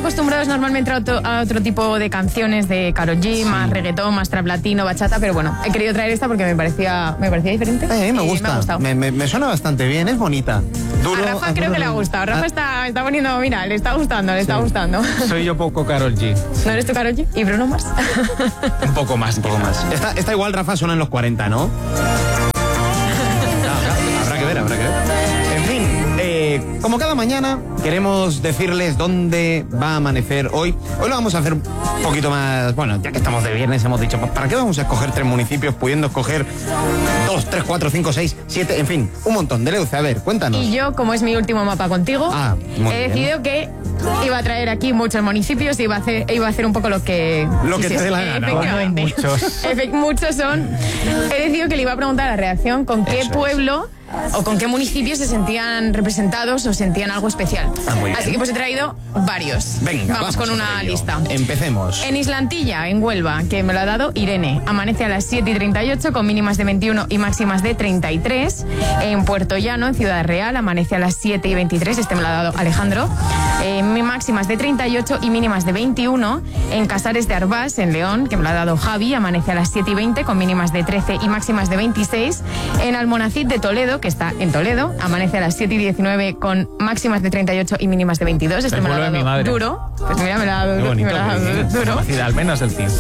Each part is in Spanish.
acostumbrados normalmente a otro tipo de canciones de Karol G, más reggaetón, más trap latino, bachata, pero bueno, he querido traer esta porque me parecía diferente. Me gusta. Me ha gustado. Me suena bastante bien, es bonita. A Rafa creo que le ha gustado. Rafa está poniendo, mira, le está gustando. Soy yo poco Karol G. ¿No eres tú Karol G? ¿Y Bruno Mars? Un poco más. Esta igual, Rafa, suena en los 40, ¿no? Habrá que ver. En fin, como cada mañana, queremos decirles dónde va a amanecer hoy. Hoy lo vamos a hacer un poquito más... Bueno, ya que estamos de viernes, hemos dicho, ¿para qué vamos a escoger 3 municipios pudiendo escoger 2, 3, 4, 5, 6, 7, en fin, un montón? De Leuce, a ver, cuéntanos. Y yo, como es mi último mapa contigo, he decidido que iba a traer aquí muchos municipios y iba a hacer un poco lo que te dé la gana. No hay muchos. Muchos son. He decidido que le iba a preguntar a la redacción con qué pueblo o con qué municipios se sentían representados o sentían algo especial. Así que pues he traído varios. Venga, vamos con una lista. Empecemos. En Islantilla, en Huelva, que me lo ha dado Irene, amanece a las 7:38 con mínimas de 21 y máximas de 33. En Puerto Llano, en Ciudad Real, amanece a las 7:23, este me lo ha dado Alejandro, máximas de 38 y mínimas de 21. En Casares de Arbás, en León, que me lo ha dado Javi, amanece a las 7:20 con mínimas de 13 y máximas de 26. En Almonacid de Toledo, que está en Toledo, amanece a las 7:19 con máximas de 38 y mínimas de 22. Este me lo ha dado Duro. Pues mira, me lo ha dado Duro. Al menos el 5.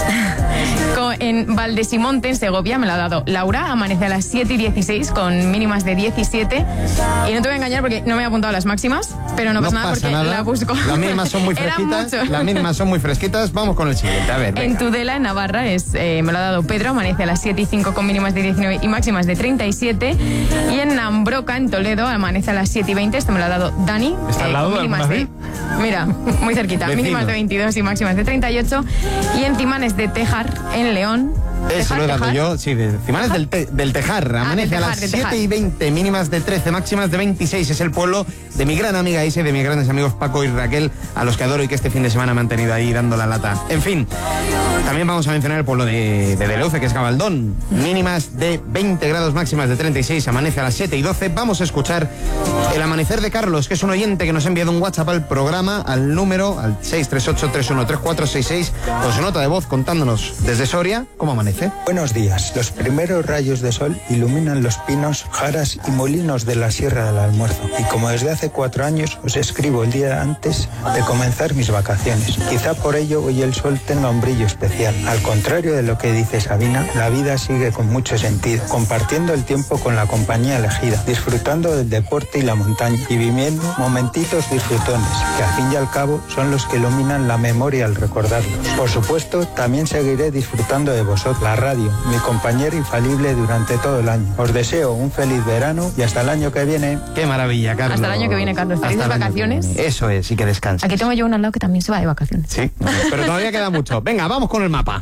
En Valdesimonte, en Segovia, me lo ha dado Laura, amanece a las 7:16 con mínimas de 17. Y no te voy a engañar porque no me he apuntado las máximas, pero no pasa nada porque la busco. Las mínimas son muy fresquitas. Vamos con el siguiente, a ver. En Tudela, en Navarra, me lo ha dado Pedro, amanece a las 7:05 con mínimas de 19 y máximas de 37. Y en Ambroca, en Toledo, amanece a las 7:20, este me lo ha dado Dani. ¿Está al lado de Mira, muy cerquita, mínimas de 22 y máximas de 38. Y en Timanes de Tejar, en León. Eso lo he dado yo, sí, de Timanes del Tejar. Amanece a las 7:20, mínimas de 13, máximas de 26. Es el pueblo de mi gran amiga Isa y de mis grandes amigos Paco y Raquel, a los que adoro y que este fin de semana me han tenido ahí dando la lata. En fin, también vamos a mencionar el pueblo de Leuce, que es Gabaldón. Mínimas de 20 grados, máximas de 36. Amanece a las 7:12. Vamos a escuchar el amanecer de Carlos, que es un oyente que nos ha enviado un WhatsApp al programa, al número, al 638-313466, con su nota de voz contándonos desde Soria cómo amanece. Buenos días. Los primeros rayos de sol iluminan los pinos, jaras y molinos de la Sierra del Almuerzo. Y como desde hace 4 años os escribo el día antes de comenzar mis vacaciones. Quizá por ello hoy el sol tenga un brillo especial. Al contrario de lo que dice Sabina, la vida sigue con mucho sentido, compartiendo el tiempo con la compañía elegida, disfrutando del deporte y la montaña y viviendo momentitos disfrutones, que al fin y al cabo son los que iluminan la memoria al recordarlos. Por supuesto, también seguiré disfrutando de vosotros, la radio, mi compañero infalible durante todo el año. Os deseo un feliz verano y hasta el año que viene. Qué maravilla, Carlos. Hasta el año que viene, Carlos. Felices vacaciones. Eso es, y que descanses. Aquí tengo yo uno al lado que también se va de vacaciones. Sí, pero todavía queda mucho. Venga, vamos con el mapa. La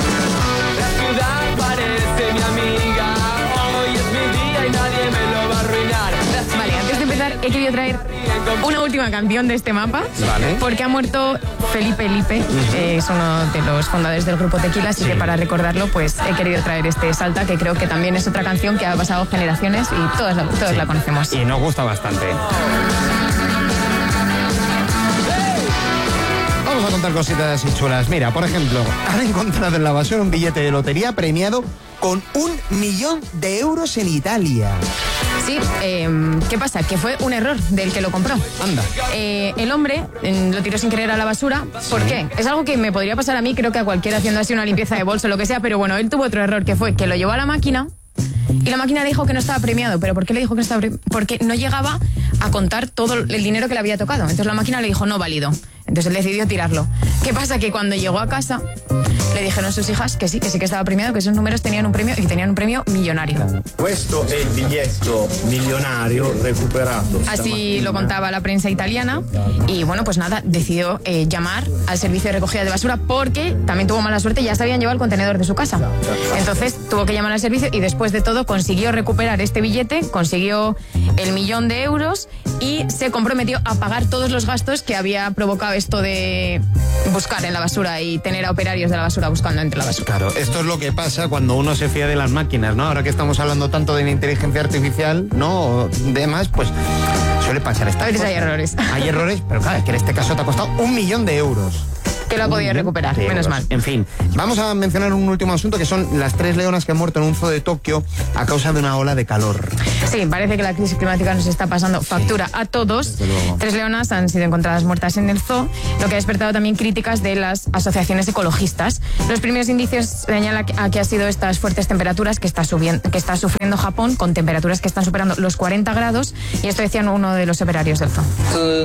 ciudad parece mi amiga, hoy es mi día y nadie me lo va a arruinar. Vale, antes de empezar he querido traer una última canción de este mapa, porque ha muerto Felipe Lipe, es uno de los fundadores del grupo Tequila, así que para recordarlo pues he querido traer este Salta, que creo que también es otra canción que ha pasado generaciones y todos la conocemos. Y nos gusta bastante. Vamos a contar cositas y chulas. Mira, por ejemplo, han encontrado en la basura un billete de lotería premiado con 1.000.000 de euros en Italia. Sí, ¿qué pasa? Que fue un error del que lo compró. Anda. El hombre lo tiró sin querer a la basura. ¿Por qué? Es algo que me podría pasar a mí, creo que a cualquiera haciendo así una limpieza de bolso o lo que sea, pero bueno, él tuvo otro error, que fue que lo llevó a la máquina y la máquina dijo que no estaba premiado. ¿Pero por qué le dijo que no estaba premiado? Porque no llegaba a contar todo el dinero que le había tocado. Entonces la máquina le dijo no válido. Entonces él decidió tirarlo. ¿Qué pasa? Que cuando llegó a casa le dijeron sus hijas que sí que estaba premiado, que esos números tenían un premio y que tenían un premio millonario. Questo è il biglietto millonario recuperato. Así lo contaba la prensa italiana y bueno, pues nada, decidió llamar al servicio de recogida de basura porque también tuvo mala suerte, ya se habían llevado el contenedor de su casa. Entonces tuvo que llamar al servicio y después de todo consiguió recuperar este billete, consiguió el 1.000.000 de euros y se comprometió a pagar todos los gastos que había provocado esto de buscar en la basura y tener a operarios de la basura buscando entre la basura. Claro, esto es lo que pasa cuando uno se fía de las máquinas, ¿no? Ahora que estamos hablando tanto de la inteligencia artificial, ¿no? O demás, pues suele pasar esta A veces hay cosa. errores. Hay errores, pero claro, es que en este caso te ha costado 1 millón de euros. Que lo ha podido recuperar, menos mal. En fin, vamos a mencionar un último asunto, que son las 3 leonas que han muerto en un zoo de Tokio a causa de una ola de calor. Sí, parece que la crisis climática nos está pasando factura a todos. desde luego. 3 leonas han sido encontradas muertas en el zoo, lo que ha despertado también críticas de las asociaciones ecologistas. Los primeros indicios señalan a que ha sido estas fuertes temperaturas que está sufriendo Japón, con temperaturas que están superando los 40 grados, y esto decían uno de los operarios del zoo.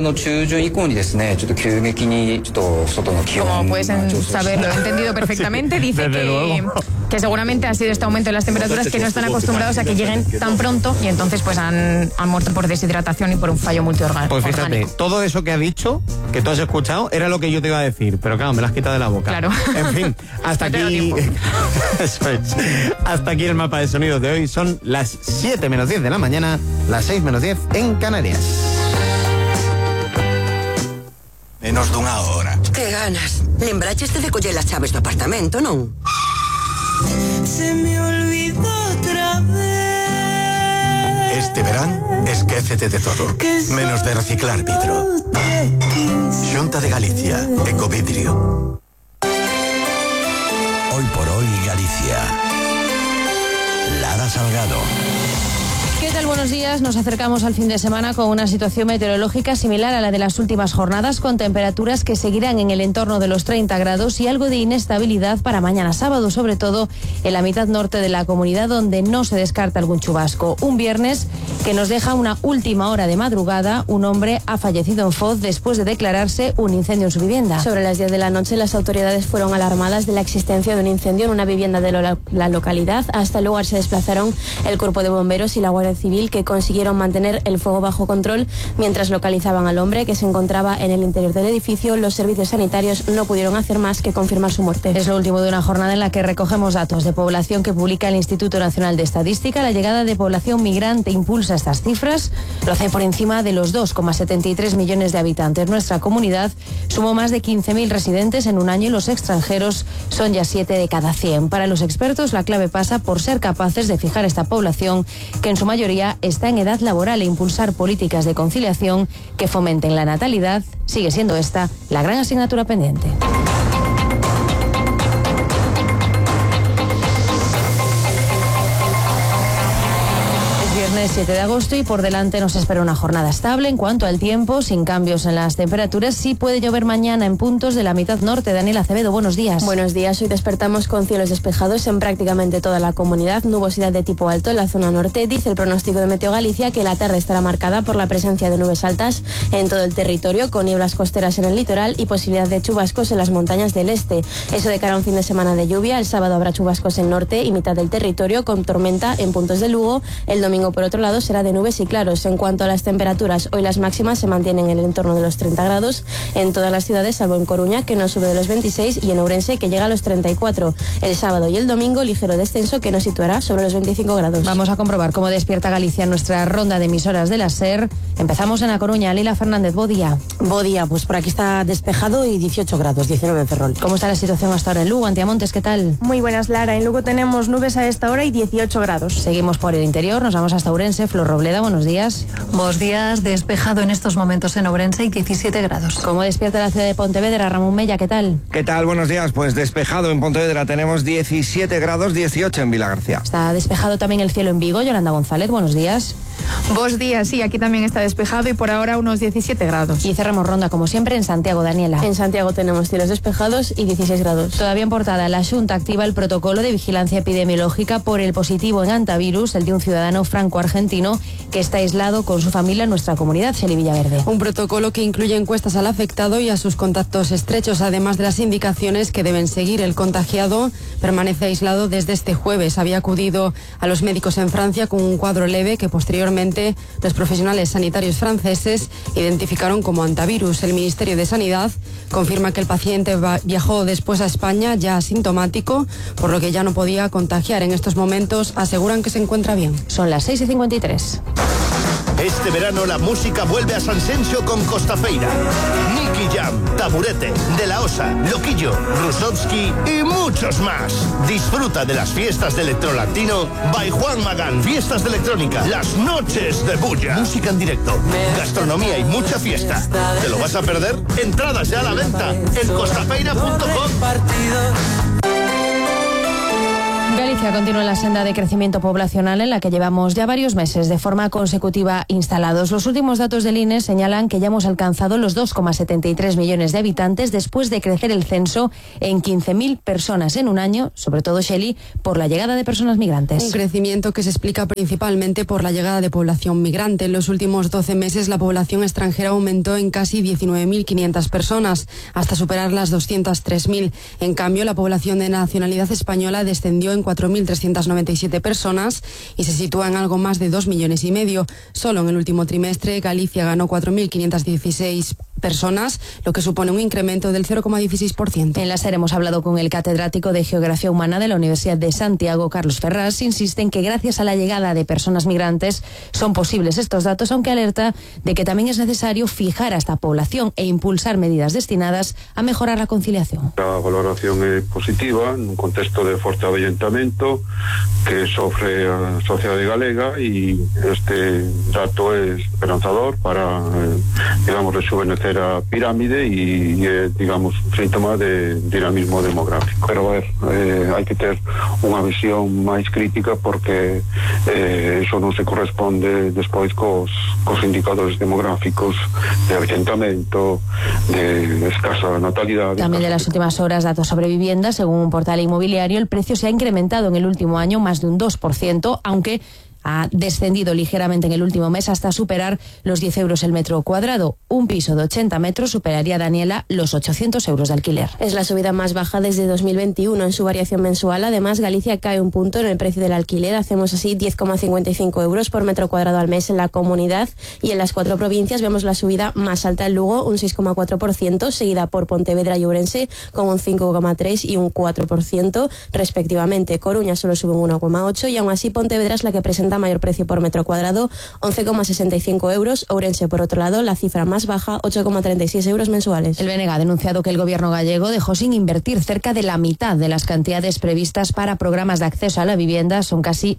Como puedes saber, lo he entendido perfectamente, dice que seguramente ha sido este aumento de las temperaturas, que no están acostumbrados a que lleguen tan pronto, y entonces pues han muerto por deshidratación y por un fallo multiorgánico. Pues fíjate, todo eso que ha dicho, que tú has escuchado, era lo que yo te iba a decir, pero claro, me lo has quitado de la boca. Claro. En fin, hasta No te da aquí. tiempo. Eso es. Hasta aquí el mapa de sonidos de hoy. Son las 7 menos 10 de la mañana, las 6 menos 10 en Canarias. Menos dunha hora. Que ganas. Lembraches de coller as chaves do apartamento, non? Se me olvidó otra vez. Este verán, esquécete de todo. Menos de reciclar vidro. Xunta de Galicia, Ecovidrio. Hoy por hoy, Galicia. Lara Salgado. ¿Qué tal? Buenos días. Nos acercamos al fin de semana con una situación meteorológica similar a la de las últimas jornadas, con temperaturas que seguirán en el entorno de los 30 grados y algo de inestabilidad para mañana sábado, sobre todo en la mitad norte de la comunidad, donde no se descarta algún chubasco. Un viernes que nos deja una última hora de madrugada. Un hombre ha fallecido en Foz después de declararse un incendio en su vivienda. Sobre las 10 de la noche, las autoridades fueron alarmadas de la existencia de un incendio en una vivienda de la localidad. Hasta el lugar se desplazaron el cuerpo de bomberos y la Guardia Civil, que consiguieron mantener el fuego bajo control mientras localizaban al hombre, que se encontraba en el interior del edificio. Los servicios sanitarios no pudieron hacer más que confirmar su muerte. Es lo último de una jornada en la que recogemos datos de población que publica el Instituto Nacional de Estadística. La llegada de población migrante impulsa estas cifras. Lo hace por encima de los 2,73 millones de habitantes. Nuestra comunidad sumó más de 15.000 residentes en un año y los extranjeros son ya 7 de cada 100. Para los expertos, la clave pasa por ser capaces de fijar esta población, que en su mayoría está en edad laboral, e impulsar políticas de conciliación que fomenten la natalidad. Sigue siendo esta la gran asignatura pendiente. Viernes 7 de agosto y por delante nos espera una jornada estable en cuanto al tiempo, sin cambios en las temperaturas. Sí puede llover mañana en puntos de la mitad norte. Daniela Acevedo, buenos días. Buenos días. Hoy despertamos con cielos despejados en prácticamente toda la comunidad, nubosidad de tipo alto en la zona norte. Dice el pronóstico de Meteo Galicia que la tarde estará marcada por la presencia de nubes altas en todo el territorio, con nieblas costeras en el litoral y posibilidad de chubascos en las montañas del este. Eso de cara a un fin de semana de lluvia. El sábado habrá chubascos en norte y mitad del territorio, con tormenta en puntos de Lugo. El domingo, por otro lado, será de nubes y claros. En cuanto a las temperaturas, hoy las máximas se mantienen en el entorno de los 30 grados en todas las ciudades, salvo en Coruña, que no sube de los 26, y en Ourense, que llega a los 34. El sábado y el domingo, ligero descenso que nos situará sobre los 25 grados. Vamos a comprobar cómo despierta Galicia en nuestra ronda de emisoras de la SER. Empezamos en A Coruña. Lila Fernández, bo día. Bo día, pues por aquí está despejado y 18 grados, 19 en Ferrol. ¿Cómo está la situación hasta ahora en Lugo? Antiamontes, ¿qué tal? Muy buenas, Lara. En Lugo tenemos nubes a esta hora y 18 grados. Seguimos por el interior, nos vamos hasta Ourense. Flor Robleda, buenos días. Buenos días, despejado en estos momentos en Ourense y 17 grados. ¿Cómo despierta la ciudad de Pontevedra? Ramón Mella, ¿qué tal? ¿Qué tal? Buenos días. Pues despejado en Pontevedra tenemos 17 grados, 18 en Vilagarcía. Está despejado también el cielo en Vigo. Yolanda González, buenos días. Buenos días, sí, aquí también está despejado y por ahora unos 17 grados. Y cerramos ronda, como siempre, en Santiago. Daniela. En Santiago tenemos cielos despejados y 16 grados. Todavía en portada, la Xunta activa el protocolo de vigilancia epidemiológica por el positivo en antivirus, el de un ciudadano franco-argentino que está aislado con su familia en nuestra comunidad, Xeli Villaverde. Un protocolo que incluye encuestas al afectado y a sus contactos estrechos, además de las indicaciones que deben seguir. El contagiado permanece aislado desde este jueves. Había acudido a los médicos en Francia con un cuadro leve que posteriormente los profesionales sanitarios franceses identificaron como antivirus. El Ministerio de Sanidad confirma que el paciente viajó después a España ya asintomático, por lo que ya no podía contagiar. En estos momentos aseguran que se encuentra bien. Son las 6:53. Este verano la música vuelve a Sanxenxo con Costafeira. Nicky Jam, Taburete, De La Osa, Loquillo, Rusovsky y muchos más. Disfruta de las fiestas de Electrolatino by Juan Magán. Fiestas de electrónica, las noches de bulla. Música en directo, gastronomía y mucha fiesta. ¿Te lo vas a perder? Entradas ya a la venta en costafeira.com. Galicia continúa en la senda de crecimiento poblacional en la que llevamos ya varios meses de forma consecutiva instalados. Los últimos datos del INE señalan que ya hemos alcanzado los 2,73 millones de habitantes después de crecer el censo en 15.000 personas en un año, sobre todo, Shelley, por la llegada de personas migrantes. Un crecimiento que se explica principalmente por la llegada de población migrante. En los últimos 12 meses la población extranjera aumentó en casi 19.500 personas, hasta superar las 203.000. En cambio, la población de nacionalidad española descendió en 4.397 personas y se sitúa en algo más de 2,5 millones. Solo en el último trimestre Galicia ganó 4.516 personas, lo que supone un incremento del 0,16%. En la SER hemos hablado con el catedrático de Geografía Humana de la Universidad de Santiago, Carlos Ferraz. Insiste en que gracias a la llegada de personas migrantes son posibles estos datos, aunque alerta de que también es necesario fijar a esta población e impulsar medidas destinadas a mejorar la conciliación. La valoración é positiva nun contexto de forte avellentamento que sofre a sociedade galega e este dato é esperanzador para, digamos, rejuvenecer a pirámide e digamos, un síntoma de dinamismo demográfico. Pero hai que ter unha visión máis crítica porque eso non se corresponde despois cos indicadores demográficos de avellentamento, de escasa natalidade. También de las últimas horas, datos sobre vivienda. Según un portal inmobiliario, el precio se ha incrementado en el último año más de un 2%, aunque ha descendido ligeramente en el último mes hasta superar los 10 euros el metro cuadrado. Un piso de 80 metros superaría, Daniela, los 800 euros de alquiler. Es la subida más baja desde 2021 en su variación mensual. Además, Galicia cae un punto en el precio del alquiler. Hacemos así 10,55 euros por metro cuadrado al mes en la comunidad. Y en las 4 provincias vemos la subida más alta en Lugo, un 6,4%, seguida por Pontevedra y Ourense con un 5,3% y un 4% respectivamente. Coruña solo sube un 1,8% y aún así Pontevedra es la que presenta mayor precio por metro cuadrado, 11,65 euros. Ourense, por otro lado, la cifra más baja, 8,36 euros mensuales. El BNG ha denunciado que el gobierno gallego dejó sin invertir cerca de la mitad de las cantidades previstas para programas de acceso a la vivienda. Son casi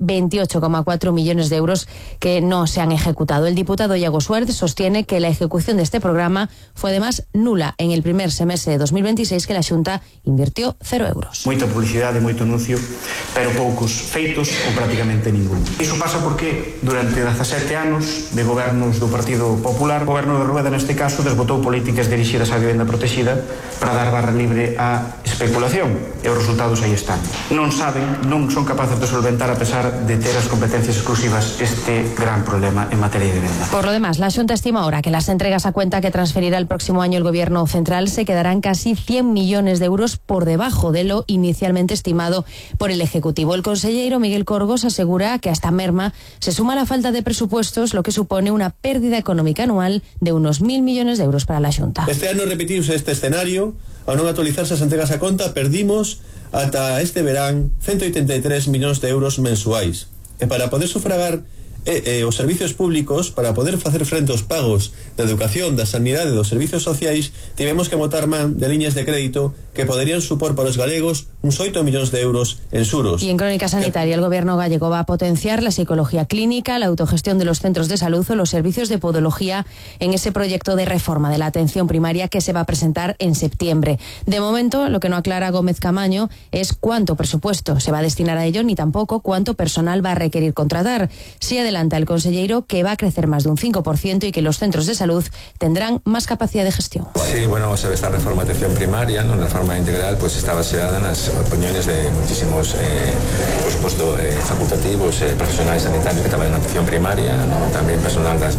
28,4 millones de euros que no se han ejecutado. El diputado Iago Suárez sostiene que la ejecución de este programa fue además nula en el primer semestre de 2026, que la Xunta invirtió 0 euros. Moita publicidade, moito anuncio, pero poucos feitos ou prácticamente ningún. Iso pasa porque durante 17 anos de gobernos do Partido Popular, o goberno de Rueda neste caso desbotou políticas dirixidas á vivenda protegida para dar barra libre á especulación e os resultados aí están. Non saben, non son capaces de solventar, a pesar de ter as competencias exclusivas, este gran problema en materia de vivenda. Por lo demás, la Xunta estima ahora que las entregas a cuenta que transferirá el próximo año el gobierno central se quedarán casi 100 millones de euros por debajo de lo inicialmente estimado por el Ejecutivo. El consejero Miguel Corgos asegura que a esta merma se suma la falta de presupuestos, lo que supone una pérdida económica anual de unos 1.000 millones de euros para la Xunta. Este ano repetimos este escenario. Ao non actualizarse as entregas a conta, perdimos ata este verán 183 millóns de euros mensuais. E para poder sufragar os servicios públicos, para poder facer frente aos pagos da educación, da sanidade e dos servicios sociais, tivemos que botar man de liñas de crédito que poderían supor para os galegos uns 8 millóns de euros en xuros. Y en crónica sanitaria, el gobierno gallego va a potenciar la psicología clínica, la autogestión de los centros de salud o los servicios de podología en ese proyecto de reforma de la atención primaria que se va a presentar en septiembre. De momento, lo que no aclara Gómez Camaño es cuánto presupuesto se va a destinar a ello, ni tampoco cuánto personal va a requerir contratar. Sí adelanta el consejero que va a crecer más de un 5% y que los centros de salud tendrán más capacidad de gestión. Sí, bueno, esta reforma de atención primaria, ¿no? Una reforma integral, pues está baseada en las opiniones de muchísimos, por supuesto, facultativos, profesionales sanitarios que trabajan en atención primaria, ¿no? También personal de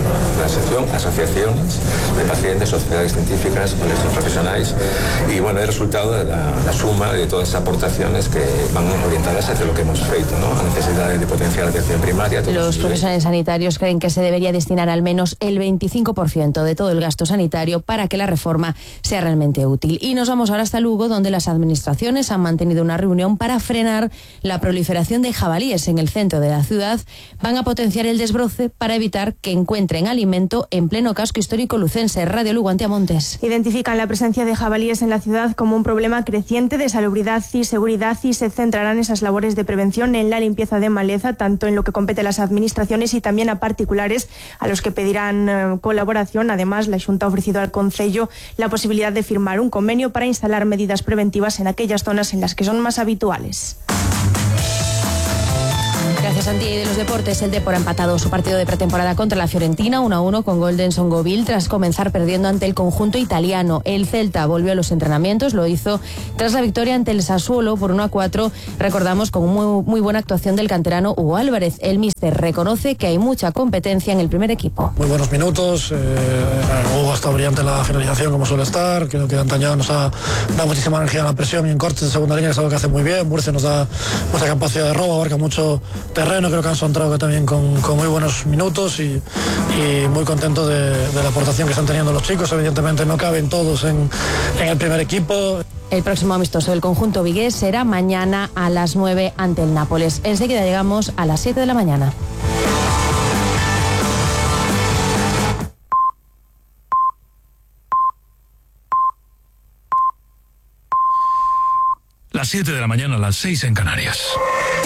la sección, asociaciones de pacientes, sociedades científicas, colegios profesionales, y bueno, el resultado de la suma de todas esas aportaciones que van orientadas hacia lo que hemos feito, ¿no? A necesidad de potenciar la atención primaria. Los profesionales sanitarios creen que se debería destinar al menos el 25% de todo el gasto sanitario para que la reforma sea realmente útil. Y nos vamos ahora hasta Lugo, donde las administraciones instituciones han mantenido una reunión para frenar la proliferación de jabalíes en el centro de la ciudad. Van a potenciar el desbroce para evitar que encuentren alimento en pleno casco histórico lucense. Radio Lugo, Antiamontes. Identifican la presencia de jabalíes en la ciudad como un problema creciente de salubridad y seguridad y se centrarán esas labores de prevención en la limpieza de maleza, tanto en lo que compete a las administraciones y también a particulares, a los que pedirán colaboración. Además, la Xunta ha ofrecido al Concello la posibilidad de firmar un convenio para instalar medidas preventivas en aquellas zonas en las que son más habituales. Gracias, Santi. De los deportes, el Depor ha empatado su partido de pretemporada contra la Fiorentina 1-1 con gol de Enson Govil tras comenzar perdiendo ante el conjunto italiano. El Celta volvió a los entrenamientos, lo hizo tras la victoria ante el Sassuolo por 1-4, recordamos, con muy buena actuación del canterano Hugo Álvarez. El míster reconoce que hay mucha competencia en el primer equipo. Muy buenos minutos, Hugo está brillante en la finalización como suele estar, creo que Antañado nos ha dado muchísima energía en la presión y en cortes de segunda línea, que es algo que hace muy bien. Murcia nos da mucha capacidad de robo, abarca mucho terreno. Creo que han entrado que también con muy buenos minutos y muy contento de la aportación que están teniendo los chicos. Evidentemente no caben todos en el primer equipo. El próximo amistoso del conjunto vigués será mañana a las 9 ante el Nápoles. Enseguida llegamos a las 7 de la mañana. Las 7 de la mañana, las 6 en Canarias.